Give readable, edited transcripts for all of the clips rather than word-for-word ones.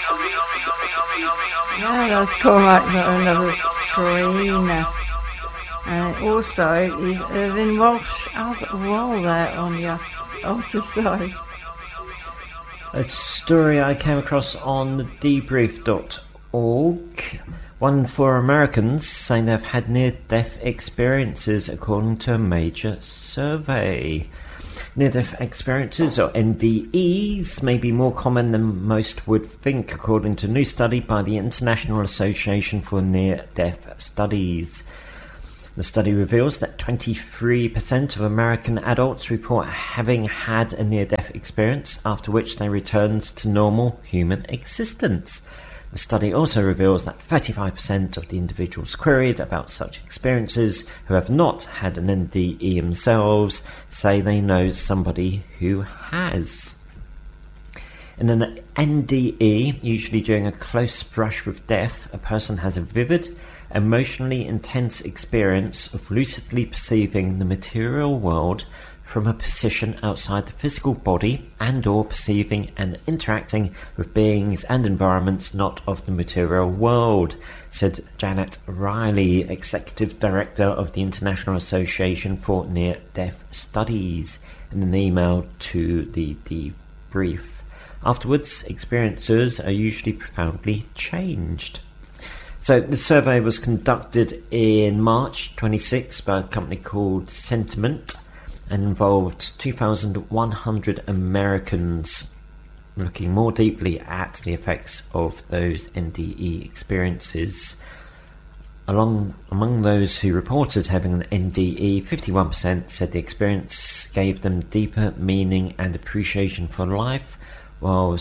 Yeah, let's call like another screen. And it also is Irvine Walsh as well there on your outer side. A story I came across on debrief.org. 1 in 4 Americans saying they've had near-death experiences according to a major survey. Near-death experiences, or NDEs, may be more common than most would think, according to a new study by the International Association for Near-Death Studies. The study reveals that 23% of American adults report having had a near-death experience, after which they returned to normal human existence. The study also reveals that 35% of the individuals queried about such experiences who have not had an NDE themselves say they know somebody who has. In an NDE, usually during a close brush with death, a person has a vivid, emotionally intense experience of lucidly perceiving the material world from a position outside the physical body, and or perceiving and interacting with beings and environments not of the material world, said Janet Riley, Executive Director of the International Association for Near-Death Studies, in an email to the debrief. Afterwards, experiencers are usually profoundly changed. So the survey was conducted in March 26 by a company called Sentiment, and involved 2,100 Americans, looking more deeply at the effects of those NDE experiences. Among those who reported having an NDE, 51% said the experience gave them deeper meaning and appreciation for life, while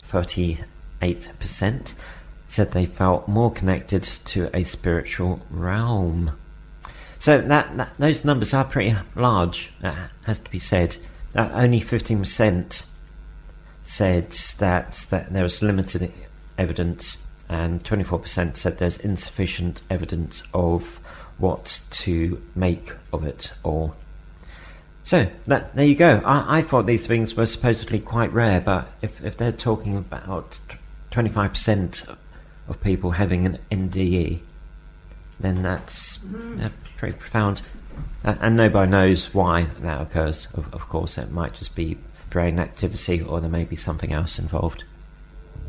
38% said they felt more connected to a spiritual realm. So those numbers are pretty large, that has to be said. Only 15% said that there was limited evidence, and 24% said there's insufficient evidence of what to make of it all. So there you go. I thought these things were supposedly quite rare, but if they're talking about 25% of people having an NDE, then that's pretty profound. And nobody knows why that occurs. Of course, it might just be brain activity, or there may be something else involved.